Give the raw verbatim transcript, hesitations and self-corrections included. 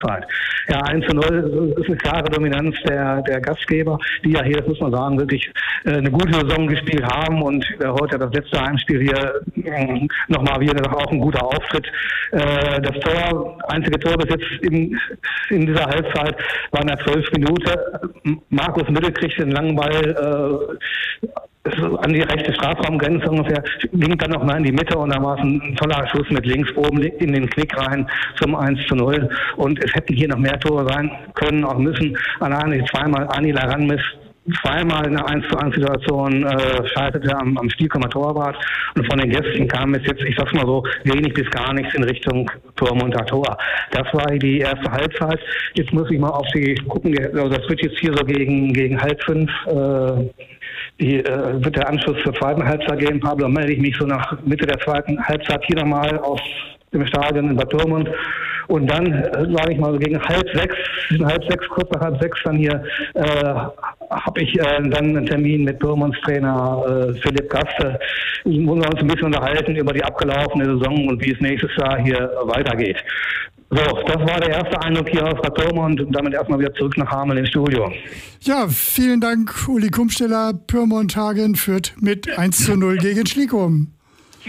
Ja, eins zu null ist eine klare Dominanz der, der Gastgeber, die ja hier, das muss man sagen, wirklich äh, eine gute Saison gespielt haben und äh, heute das letzte Heimspiel hier äh, nochmal wieder auch ein guter Auftritt. Äh, das Tor, einzige Tor bis jetzt in, in dieser Halbzeit war in der zwölften Minute. Markus Mittel kriegte einen langen Ball äh, an die rechte Strafraumgrenze ungefähr, ging dann noch mal in die Mitte und dann war es ein toller Schuss mit links oben in den Knick rein zum eins zu null. Und es hätten hier noch mehr Tore sein können, auch müssen. Alleine zweimal Anil Aranmis zweimal in einer eins zu eins Situation äh, scheiterte am, am Spielkammer-Torwart. Und von den Gästen kam es jetzt, ich sag's mal so, wenig bis gar nichts in Richtung Tormunter Tor. Das war die erste Halbzeit. Jetzt muss ich mal auf die gucken, also das wird jetzt hier so gegen, gegen halb fünf äh, Die, äh, wird der Anschluss zur zweiten Halbzeit geben. Pablo, melde ich mich so nach Mitte der zweiten Halbzeit hier nochmal aus dem Stadion in Bad Dortmund. Und dann, äh, sage ich mal, so gegen halb sechs, halb sechs, kurz nach halb sechs dann hier, äh, habe ich äh, dann einen Termin mit Dortmunds Trainer äh, Philipp Gaste. Wo wir uns ein bisschen unterhalten über die abgelaufene Saison und wie es nächstes Jahr hier weitergeht. So, das war der erste Eindruck hier aus Bad Pyrmont und damit erstmal wieder zurück nach Hameln ins Studio. Ja, vielen Dank, Uli Kumsteller. Pyrmont Hagen führt mit eins zu null gegen Schlikum.